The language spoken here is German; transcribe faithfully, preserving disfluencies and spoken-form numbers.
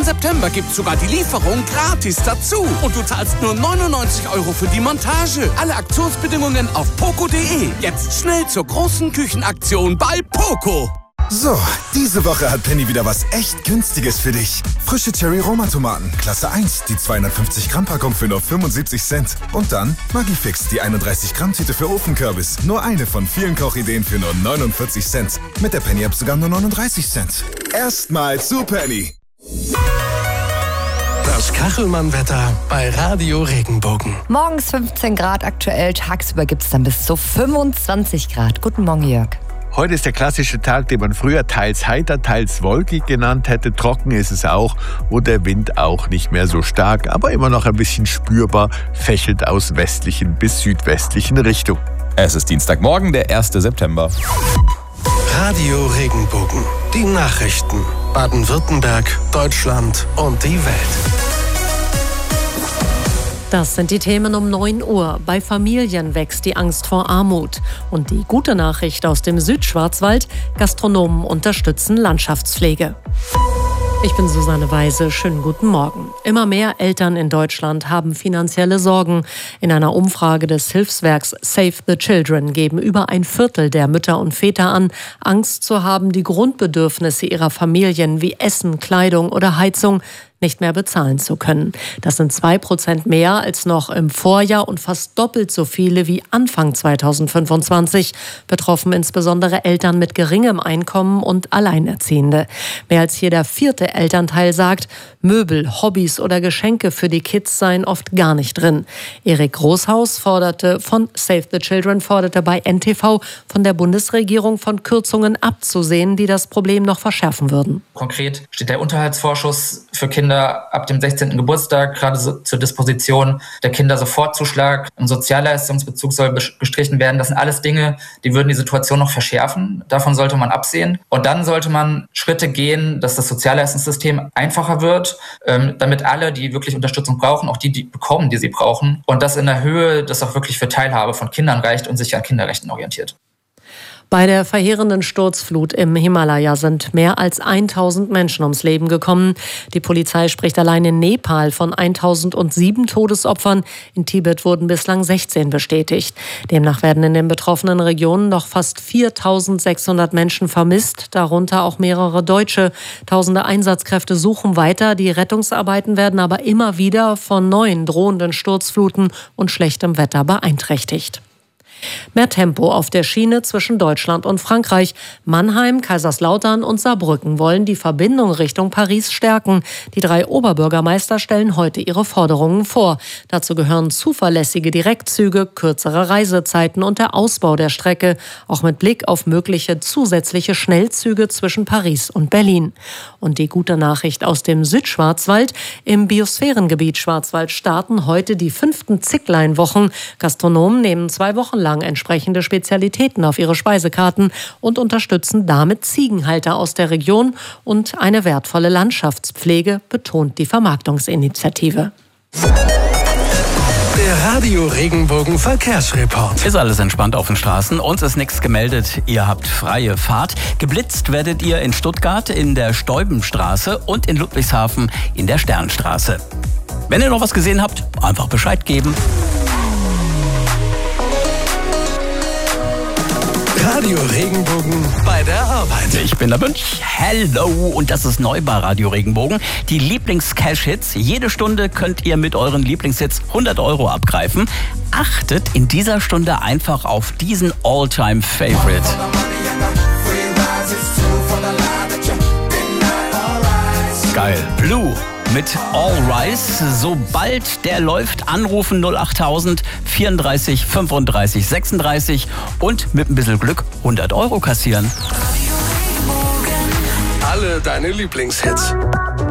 ersten September gibt's sogar die Lieferung gratis dazu. Und du zahlst nur neunundneunzig Euro für die Montage. Alle Aktionsbedingungen auf poco punkt de. Jetzt schnell zur großen Küchenaktion bei Poco. So, diese Woche hat Penny wieder was echt Günstiges für dich. Frische Cherry-Roma-Tomaten, Klasse eins, die zweihundertfünfzig Gramm Packung für nur fünfundsiebzig Cent. Und dann Magifix, die einunddreißig Gramm Tüte für Ofenkürbis. Nur eine von vielen Kochideen für nur neunundvierzig Cent. Mit der Penny-App sogar nur neununddreißig Cent. Erstmal zu Penny. Das Kachelmann-Wetter bei Radio Regenbogen. Morgens fünfzehn Grad aktuell, tagsüber gibt es dann bis zu fünfundzwanzig Grad. Guten Morgen, Jörg. Heute ist der klassische Tag, den man früher teils heiter, teils wolkig genannt hätte. Trocken ist es auch und der Wind auch nicht mehr so stark, aber immer noch ein bisschen spürbar, fächelt aus westlichen bis südwestlichen Richtung. Es ist Dienstagmorgen, der erste September. Radio Regenbogen. Die Nachrichten. Baden-Württemberg, Deutschland und die Welt. Das sind die Themen um neun Uhr. Bei Familien wächst die Angst vor Armut. Und die gute Nachricht aus dem Südschwarzwald: Gastronomen unterstützen Landschaftspflege. Ich bin Susanne Weise. Schönen guten Morgen. Immer mehr Eltern in Deutschland haben finanzielle Sorgen. In einer Umfrage des Hilfswerks Save the Children geben über ein Viertel der Mütter und Väter an, Angst zu haben, die Grundbedürfnisse ihrer Familien wie Essen, Kleidung oder Heizung nicht mehr bezahlen zu können. Das sind zwei Prozent mehr als noch im Vorjahr und fast doppelt so viele wie Anfang zweitausendfünfundzwanzig. Betroffen insbesondere Eltern mit geringem Einkommen und Alleinerziehende. Mehr als jeder vierte Elternteil sagt, Möbel, Hobbys oder Geschenke für die Kids seien oft gar nicht drin. Erik Großhaus forderte von Save the Children forderte bei N T V von der Bundesregierung von Kürzungen abzusehen, die das Problem noch verschärfen würden. Konkret steht der Unterhaltsvorschuss für Kinder ab dem sechzehnten Geburtstag gerade so zur Disposition, der Kindersofortzuschlag im Sozialleistungsbezug soll gestrichen werden. Das sind alles Dinge, die würden die Situation noch verschärfen. Davon sollte man absehen. Und dann sollte man Schritte gehen, dass das Sozialleistungssystem einfacher wird, damit alle, die wirklich Unterstützung brauchen, auch die, die bekommen, die sie brauchen. Und das in der Höhe, das auch wirklich für Teilhabe von Kindern reicht und sich an Kinderrechten orientiert. Bei der verheerenden Sturzflut im Himalaya sind mehr als tausend Menschen ums Leben gekommen. Die Polizei spricht allein in Nepal von tausendsieben Todesopfern. In Tibet wurden bislang sechzehn bestätigt. Demnach werden in den betroffenen Regionen noch fast viertausendsechshundert Menschen vermisst, darunter auch mehrere Deutsche. Tausende Einsatzkräfte suchen weiter. Die Rettungsarbeiten werden aber immer wieder von neuen drohenden Sturzfluten und schlechtem Wetter beeinträchtigt. Mehr Tempo auf der Schiene zwischen Deutschland und Frankreich. Mannheim, Kaiserslautern und Saarbrücken wollen die Verbindung Richtung Paris stärken. Die drei Oberbürgermeister stellen heute ihre Forderungen vor. Dazu gehören zuverlässige Direktzüge, kürzere Reisezeiten und der Ausbau der Strecke, auch mit Blick auf mögliche zusätzliche Schnellzüge zwischen Paris und Berlin. Und die gute Nachricht aus dem Südschwarzwald: Im Biosphärengebiet Schwarzwald starten heute die fünften Zicklein-Wochen. Gastronomen nehmen zwei Wochen lang entsprechende Spezialitäten auf ihre Speisekarten und unterstützen damit Ziegenhalter aus der Region und eine wertvolle Landschaftspflege, betont die Vermarktungsinitiative. Der Radio Regenbogen Verkehrsreport. Ist alles entspannt auf den Straßen. Uns ist nichts gemeldet. Ihr habt freie Fahrt. Geblitzt werdet ihr in Stuttgart in der Steubenstraße und in Ludwigshafen in der Sternstraße. Wenn ihr noch was gesehen habt, einfach Bescheid geben. Radio Regenbogen bei der Arbeit. Ich bin der Münch. Hello. Und das ist neu bei Radio Regenbogen. Die Lieblings-Cash-Hits. Jede Stunde könnt ihr mit euren Lieblingshits hundert Euro abgreifen. Achtet in dieser Stunde einfach auf diesen All-Time-Favorite. Geil. Blue mit All Rise. Sobald der läuft, anrufen null achttausend vierunddreißig fünfunddreißig sechsunddreißig und mit ein bisschen Glück hundert Euro kassieren. Alle deine Lieblingshits.